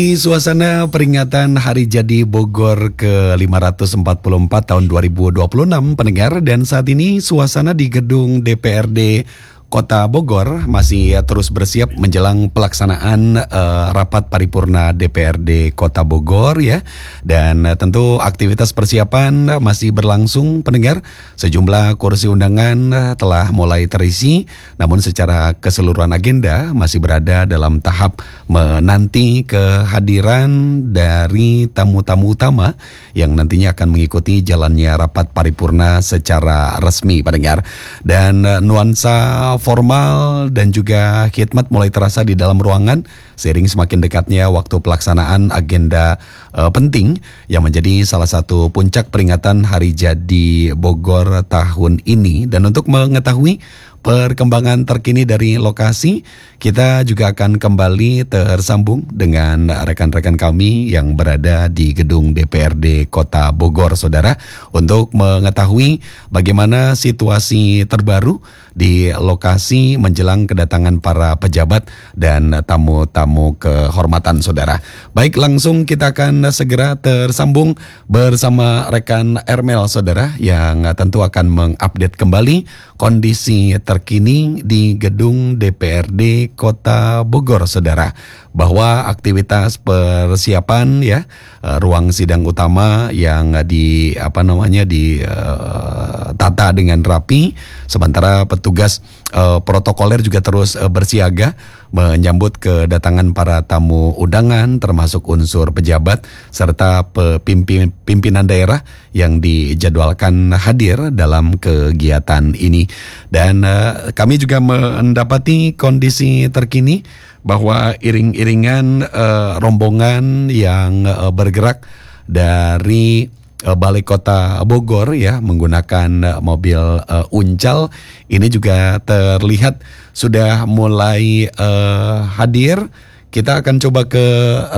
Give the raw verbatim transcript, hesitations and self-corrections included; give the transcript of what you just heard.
Suasana peringatan Hari Jadi Bogor ke lima ratus empat puluh empat tahun dua ribu dua puluh enam pendengar, dan saat ini suasana di gedung D P R D Kota Bogor masih terus bersiap menjelang pelaksanaan uh, rapat paripurna D P R D Kota Bogor ya. Dan uh, tentu aktivitas persiapan masih berlangsung pendengar. Sejumlah kursi undangan uh, telah mulai terisi, namun secara keseluruhan agenda masih berada dalam tahap menanti kehadiran dari tamu-tamu utama yang nantinya akan mengikuti jalannya rapat paripurna secara resmi pendengar. Dan uh, nuansa formal dan juga khidmat mulai terasa di dalam ruangan seiring semakin dekatnya waktu pelaksanaan agenda uh, penting yang menjadi salah satu puncak peringatan Hari Jadi Bogor tahun ini. Dan untuk mengetahui perkembangan terkini dari lokasi, kita juga akan kembali tersambung dengan rekan-rekan kami yang berada di gedung D P R D Kota Bogor, saudara, untuk mengetahui bagaimana situasi terbaru di lokasi menjelang kedatangan para pejabat dan tamu-tamu kehormatan, saudara. Baik, langsung kita akan segera tersambung bersama rekan Ermel, saudara, yang tentu akan mengupdate kembali kondisi terkini di gedung D P R D Kota Bogor, saudara, bahwa aktivitas persiapan ya ruang sidang utama yang di apa namanya di uh, tata dengan rapi, sementara petugas uh, protokoler juga terus uh, bersiaga menyambut kedatangan para tamu undangan termasuk unsur pejabat serta pimpin, pimpinan daerah yang dijadwalkan hadir dalam kegiatan ini. Dan uh, kami juga mendapati kondisi terkini bahwa iring-iringan uh, rombongan yang uh, bergerak dari uh, Balai Kota Bogor ya menggunakan uh, mobil uh, Uncal ini juga terlihat sudah mulai uh, hadir. Kita akan coba ke